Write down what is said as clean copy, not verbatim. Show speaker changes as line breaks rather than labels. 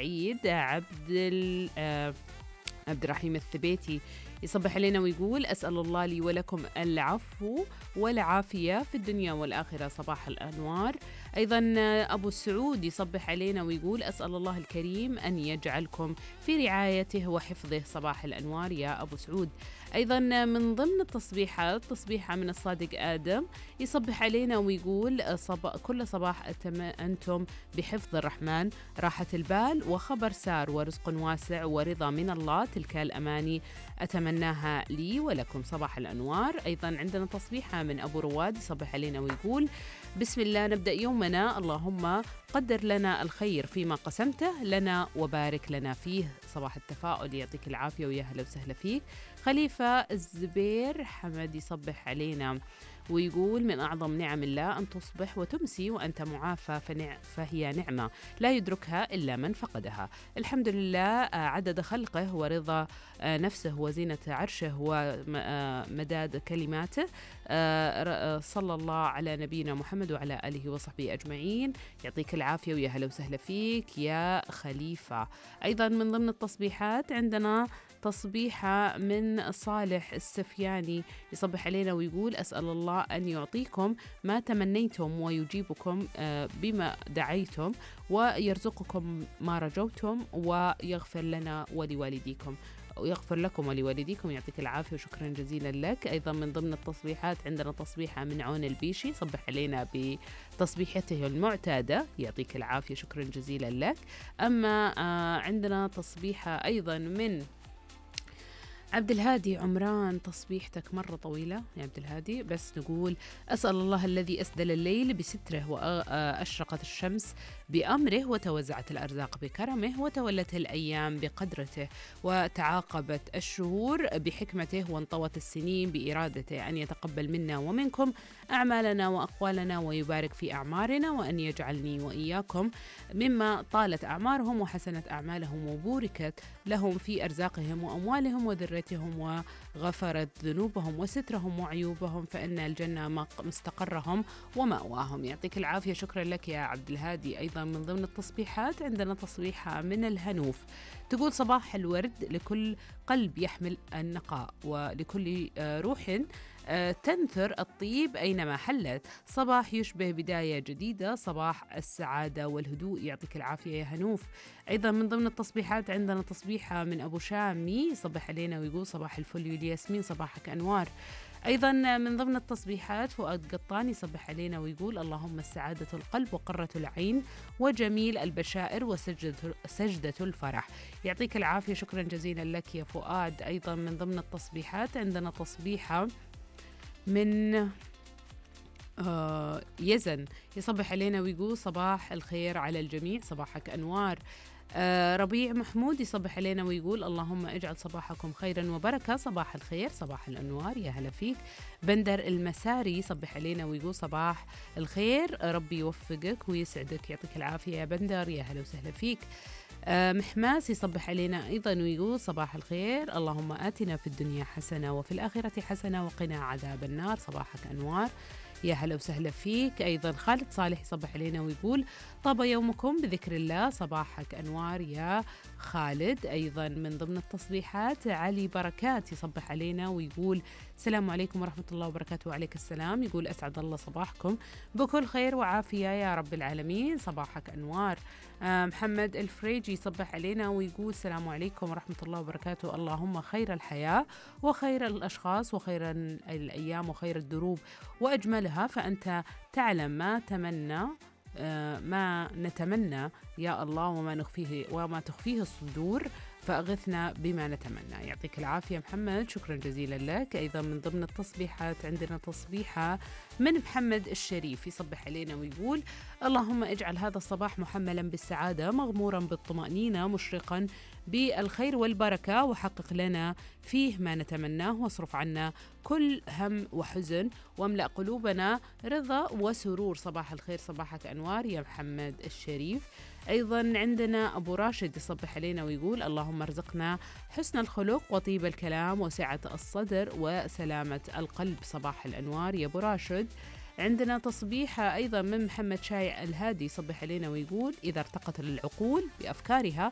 سعيد عبد الرحيم الثبيتي يصبح علينا ويقول أسأل الله لي ولكم العفو والعافية في الدنيا والآخرة، صباح الأنوار. أيضا أبو السعود يصبح علينا ويقول أسأل الله الكريم أن يجعلكم في رعايته وحفظه، صباح الأنوار يا أبو سعود. أيضا من ضمن التصبيحات تصبيحة من الصادق آدم يصبح علينا ويقول كل صباح أنتم بحفظ الرحمن، راحة البال وخبر سار ورزق واسع ورضا من الله، تلك الأماني أتمناها لي ولكم، صباح الأنوار. أيضا عندنا تصبيحة من أبو رواد يصبح علينا ويقول بسم الله نبدأ يومنا، اللهم قدر لنا الخير فيما قسمته لنا وبارك لنا فيه، صباح التفاؤل، يعطيك العافية ويا هلا وسهلا فيك. خليفة الزبير حمد يصبح علينا ويقول من أعظم نعم الله أن تصبح وتمسي وأنت معافى، فهي نعمة لا يدركها إلا من فقدها. الحمد لله عدد خلقه ورضا نفسه وزينة عرشه ومداد كلماته. صلى الله على نبينا محمد وعلى آله وصحبه أجمعين، يعطيك العافية ويا هلا وسهلا فيك يا خليفة. أيضا من ضمن التصبيحات عندنا تصبيحة من صالح السفياني يصبح علينا ويقول أسأل الله أن يعطيكم ما تمنيتم ويجيبكم بما دعيتم ويرزقكم ما رجوتم ويغفر لنا ولوالديكم ويغفر لكم ولوالديكم، يعطيك العافية وشكرا جزيلا لك. أيضا من ضمن التصبيحات عندنا تصبيحة من عون البيشي صبح علينا بتصبيحته المعتادة، يعطيك العافية شكرا جزيلا لك. أما عندنا تصبيحة أيضا من عبد الهادي عمران، تصبيحتك مرة طويلة يا عبد الهادي، بس نقول أسأل الله الذي أسدل الليل بستره وأشرقت الشمس بأمره وتوزعت الأرزاق بكرمه وتولت الأيام بقدرته وتعاقبت الشهور بحكمته وانطوت السنين بإرادته، أن يتقبل منا ومنكم أعمالنا وأقوالنا ويبارك في أعمارنا، وأن يجعلني وإياكم مما طالت أعمارهم وحسنت أعمالهم وبوركت لهم في أرزاقهم وأموالهم وذريتهم وغفرت ذنوبهم وسترهم وعيوبهم، فإن الجنة مستقرهم ومأواهم، يعطيك العافية شكرا لك يا عبد الهادي. أيضا من ضمن التصبيحات عندنا تصبيحة من الهنوف تقول صباح الورد لكل قلب يحمل النقاء ولكل روح تنثر الطيب أينما حلت، صباح يشبه بداية جديدة، صباح السعادة والهدوء، يعطيك العافية يا هنوف. أيضا من ضمن التصبيحات عندنا تصبيحة من أبو شامي صبح علينا ويقول صباح الفل والياسمين، صباحك أنوار. أيضا من ضمن التصبيحات فؤاد قطان يصبح علينا ويقول اللهم السعادة القلب وقرة العين وجميل البشائر وسجدة الفرح، يعطيك العافية شكرا جزيلا لك يا فؤاد. أيضا من ضمن التصبيحات عندنا تصبيحة من يزن يصبح علينا ويقول صباح الخير على الجميع، صباحك أنوار. ربيع محمود يصبح علينا ويقول اللهم اجعل صباحكم خيرا وبركة، صباح الخير صباح الأنوار يا هلا فيك. بندر المساري يصبح علينا ويقول صباح الخير، ربي يوفقك ويسعدك، يعطيك العافية يا بندر يا هلا وسهلا فيك. محماس يصبح علينا أيضا ويقول صباح الخير، اللهم آتنا في الدنيا حسنة وفي الآخرة حسنة وقنا عذاب النار، صباحك أنوار يا هلا وسهلا فيك. أيضا خالد صالح يصبح علينا ويقول طاب يومكم بذكر الله، صباحك أنوار يا خالد. أيضا من ضمن التصبيحات علي بركات يصبح علينا ويقول السلام عليكم ورحمة الله وبركاته. وعليك السلام، يقول أسعد الله صباحكم بكل خير وعافية يا رب العالمين، صباحك أنوار. محمد الفريجي يصبح علينا ويقول السلام عليكم ورحمة الله وبركاته، اللهم خير الحياة وخير الأشخاص وخير الأيام وخير الدروب وأجملها، فأنت تعلم ما نتمنى يا الله وما تخفيه الصدور، فأغثنا بما نتمنى، يعطيك العافية محمد شكرا جزيلا لك. أيضا من ضمن التصبيحات عندنا تصبيحة من محمد الشريف يصبح علينا ويقول اللهم اجعل هذا الصباح محملا بالسعادة مغمورا بالطمأنينة مشرقا بالخير والبركة، وحقق لنا فيه ما نتمناه، واصرف عنا كل هم وحزن، واملأ قلوبنا رضا وسرور، صباح الخير صباحك أنوار يا محمد الشريف. أيضا عندنا أبو راشد يصبح علينا ويقول اللهم ارزقنا حسن الخلق وطيب الكلام وسعة الصدر وسلامة القلب، صباح الأنوار يا أبو راشد. عندنا تصبيحة أيضا من محمد شايع الهادي يصبح علينا ويقول إذا ارتقت العقول بأفكارها